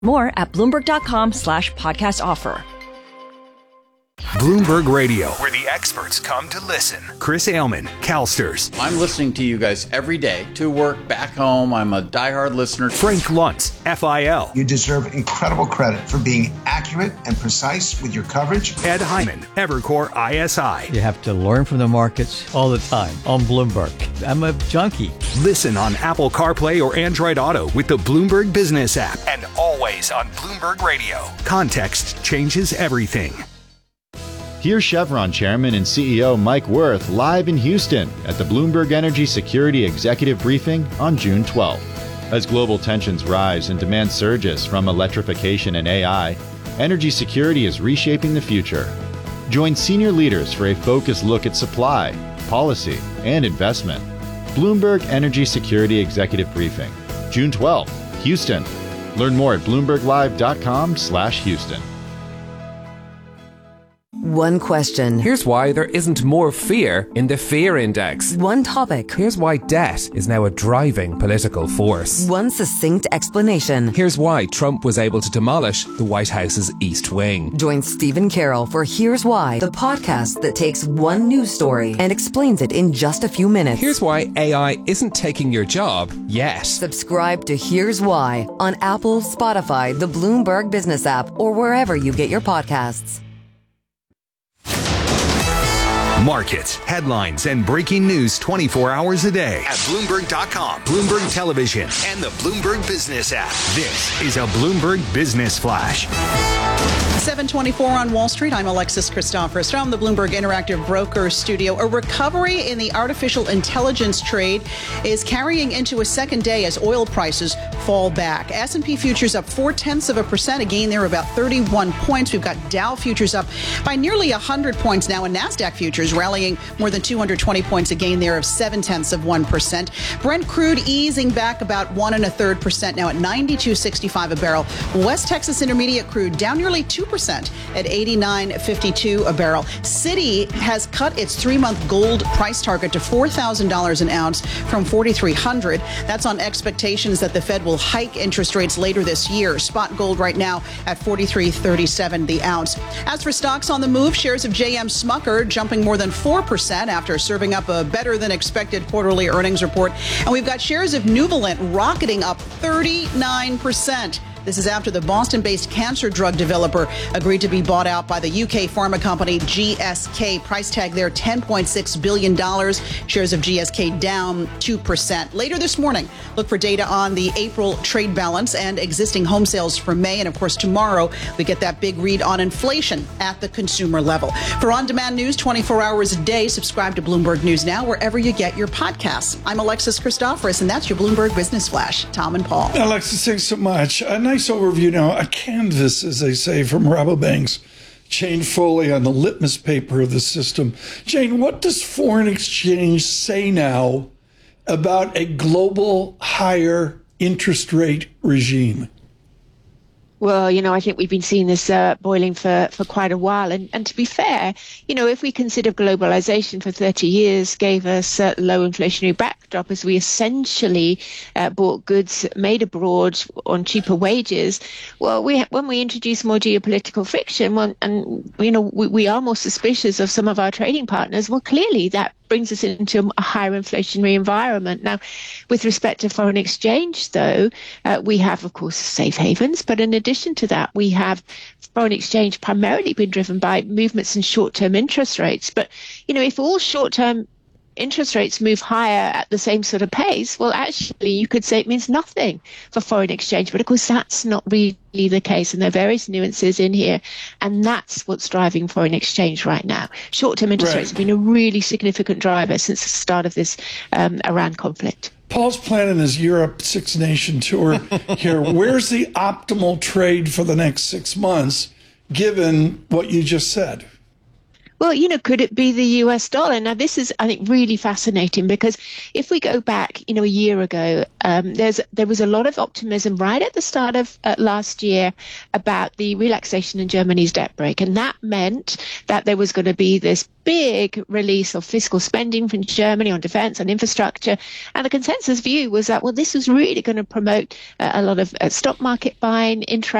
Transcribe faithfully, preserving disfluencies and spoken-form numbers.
More at Bloomberg.com slash podcast offer. Bloomberg Radio, where the experts come to listen. Chris Ailman, CalSTRS. I'm listening to you guys every day, to work, back home. I'm a diehard listener. Frank Luntz, F I L. You deserve incredible credit for being accurate and precise with your coverage. Ed Hyman, Evercore I S I. You have to learn from the markets all the time on Bloomberg. I'm a junkie. Listen on Apple CarPlay or Android Auto with the Bloomberg Business app. And always on Bloomberg Radio. Context changes everything. Here's Chevron Chairman and C E O Mike Wirth live in Houston at the Bloomberg Energy Security Executive Briefing on June twelfth. As global tensions rise and demand surges from electrification and A I, energy security is reshaping the future. Join senior leaders for a focused look at supply, policy, and investment. Bloomberg Energy Security Executive Briefing, June twelfth, Houston. Learn more at bloomberg live dot com slash Houston. One question. Here's why there isn't more fear in the fear index. One topic. Here's why debt is now a driving political force. One succinct explanation. Here's why Trump was able to demolish the White House's East Wing. Join Stephen Carroll for Here's Why, the podcast that takes one news story and explains it in just a few minutes. Here's why A I isn't taking your job yet. Subscribe to Here's Why on Apple, Spotify, the Bloomberg Business app, or wherever you get your podcasts. Markets, headlines, and breaking news twenty-four hours a day at Bloomberg dot com, Bloomberg Television, and the Bloomberg Business app. This is a Bloomberg Business Flash. seven twenty-four on Wall Street. I'm Alexis Christoforous from the Bloomberg Interactive Broker Studio. A recovery in the artificial intelligence trade is carrying into a second day as oil prices fall back. S and P futures up four tenths of a percent, a gain there about thirty-one points. We've got Dow futures up by nearly one hundred points now, and NASDAQ futures rallying more than two hundred twenty points, a gain there of seven tenths of one percent. Brent crude easing back about one and a third percent now at ninety-two sixty-five a barrel. West Texas Intermediate crude down nearly two percent at eighty-nine fifty-two a barrel. Citi has cut its three-month gold price target to four thousand dollars an ounce from forty-three hundred dollars. That's on expectations that the Fed will hike interest rates later this year. Spot gold right now at forty-three thirty-seven the ounce. As for stocks on the move, shares of J M Smucker jumping more than four percent after serving up a better than expected quarterly earnings report. And we've got shares of Nuvalent rocketing up thirty-nine percent. This is after the Boston-based cancer drug developer agreed to be bought out by the U K pharma company G S K. Price tag there, ten point six billion dollars. Shares of G S K down two percent. Later this morning, look for data on the April trade balance and existing home sales for May. And of course, tomorrow, we get that big read on inflation at the consumer level. For on-demand news twenty-four hours a day, subscribe to Bloomberg News Now wherever you get your podcasts. I'm Alexis Christoforous, and that's your Bloomberg Business Flash. Tom and Paul. Alexis, thanks so much. A nice overview now, a canvas, as they say, from Rabobank's Jane Foley on the litmus paper of the system. Jane, what does foreign exchange say now about a global higher interest rate regime? Well, you know, I think we've been seeing this uh, boiling for, for quite a while. And, and to be fair, you know, if we consider globalization for thirty years gave us a low inflationary backdrop as we essentially uh, bought goods made abroad on cheaper wages, well, we when we introduce more geopolitical friction, well, and, you know, we, we are more suspicious of some of our trading partners, well, clearly that brings us into a higher inflationary environment. Now, with respect to foreign exchange, though, uh, we have, of course, safe havens. But in addition to that, we have foreign exchange primarily been driven by movements in short-term interest rates. But, you know, if all short-term interest rates move higher at the same sort of pace, well, actually, you could say it means nothing for foreign exchange. But of course, that's not really the case. And there are various nuances in here. And that's what's driving foreign exchange right now. Short-term interest Right. rates have been a really significant driver since the start of this um, Iran conflict. Paul's planning his Europe Six Nation tour here. Where's the optimal trade for the next six months, given what you just said? Well, you know, could it be the U S dollar? Now, this is, I think, really fascinating because if we go back, you know, a year ago, um, there's there was a lot of optimism right at the start of uh, last year about the relaxation in Germany's debt brake. And that meant that there was going to be this big release of fiscal spending from Germany on defense and infrastructure. And the consensus view was that, well, this was really going to promote uh, a lot of uh, stock market buying, interest